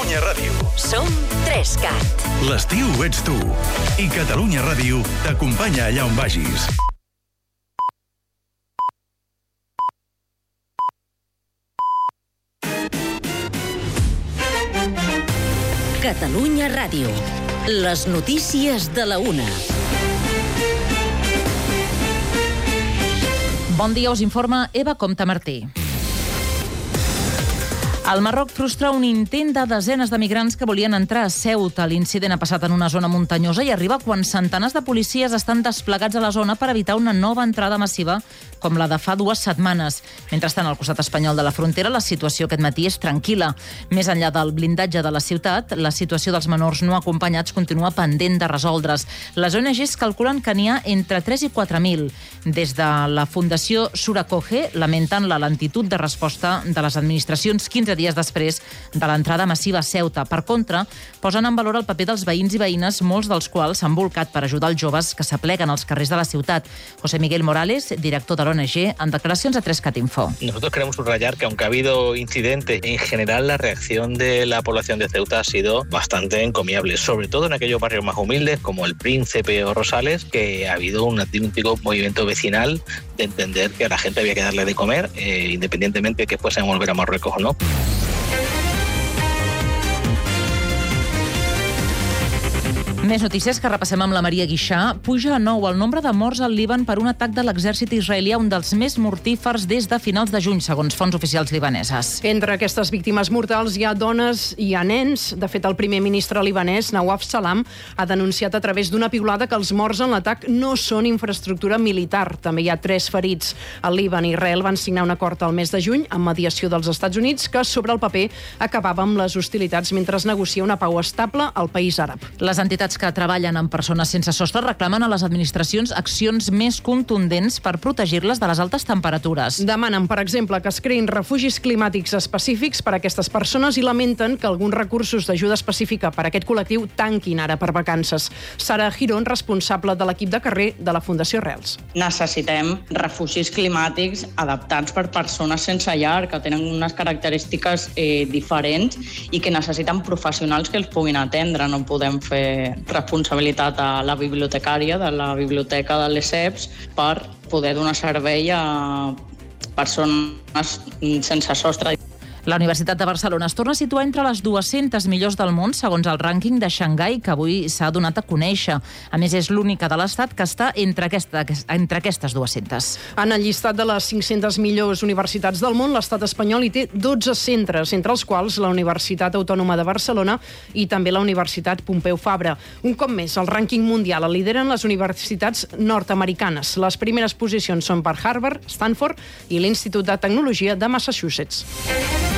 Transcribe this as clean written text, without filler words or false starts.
Catalunya Ràdio. Som 3CAT. L'estiu ets tu. I Catalunya Ràdio t'acompanya allà on vagis. Catalunya Ràdio. Les notícies de la una. Bon dia, us informa Eva Comte Martí. El Marroc frustra un intent de desenes de migrants que volien entrar a Ceuta. L'incident ha passat en una zona muntanyosa i arriba quan centenars de policies estan desplegats a la zona per evitar una nova entrada massiva com la de fa 2 setmanes. Mentrestant, al costat espanyol de la frontera, la situació aquest matí és tranquil·la. Més enllà del blindatge de la ciutat, la situació dels menors no acompanyats continua pendent de resoldre's. Les ONGs calculen que n'hi ha entre 3 i 4.000. Des de la Fundació Suracoge lamenten la lentitud de resposta de les administracions 15 dies després de l'entrada massiva a Ceuta. Per contra, posen en valor el paper dels veïns i veïnes, molts dels quals s'han volcat per ajudar els joves que s'apleguen als carrers de la ciutat. José Miguel Morales, director de l'ONG, en declaracions a 3CAT Info. Nosotros queremos subrayar que aunque ha habido incidentes, en general la reacción de la población de Ceuta ha sido bastante encomiable, sobre todo en aquellos barrios más humildes como el Príncipe o Rosales, que ha habido un auténtico movimiento vecinal de entender que a la gente había que darle de comer, independientemente de que fuesen a volver a Marruecos o no. Més notícies que repassem amb la Maria Guixà. Puja a 9 el nombre de morts al Líban per un atac de l'exèrcit israelià, un dels més mortífers des de finals de juny, segons fonts oficials libaneses. Entre aquestes víctimes mortals hi ha dones i hi ha nens. De fet, el primer ministre libanès, Nawaf Salam, ha denunciat a través d'una piulada que els morts en l'atac no són infraestructura militar. També hi ha 3 ferits. El Líban i Israel van signar un acord al mes de juny amb mediació dels Estats Units que, sobre el paper, acabava amb les hostilitats mentre es negocia una pau estable al país àrab. Les entitats que treballen amb persones sense sostre reclamen a les administracions accions més contundents per protegir-les de les altes temperatures. Demanen, per exemple, que es creïn refugis climàtics específics per a aquestes persones i lamenten que alguns recursos d'ajuda específica per a aquest col·lectiu tanquin ara per vacances. Sara Girón, responsable de l'equip de carrer de la Fundació Rels. Necessitem refugis climàtics adaptats per persones sense llar, que tenen unes característiques diferents i que necessiten professionals que els puguin atendre. No podem fer responsabilitat a la bibliotecària de la biblioteca de l'ESEPS per poder donar servei a persones sense sostre. La Universitat de Barcelona es torna a situar entre les 200 millors del món, segons el rànquing de Xangai, que avui s'ha donat a conèixer. A més, és l'única de l'Estat que està entre aquestes 200. En el llistat de les 500 millors universitats del món, l'estat espanyol hi té 12 centres, entre els quals la Universitat Autònoma de Barcelona i també la Universitat Pompeu Fabra. Un cop més, el rànquing mundial el lideren les universitats nord-americanes. Les primeres posicions són per Harvard, Stanford i l'Institut de Tecnologia de Massachusetts.